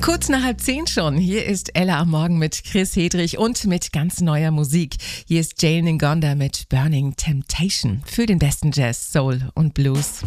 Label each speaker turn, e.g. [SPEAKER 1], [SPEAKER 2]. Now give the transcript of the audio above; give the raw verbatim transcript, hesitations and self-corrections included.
[SPEAKER 1] Kurz nach halb zehn schon. Hier ist Ella am Morgen mit Chris Hedrich und mit ganz neuer Musik. Hier ist Jane Ngonda mit Burning Temptation für den besten Jazz, Soul und Blues.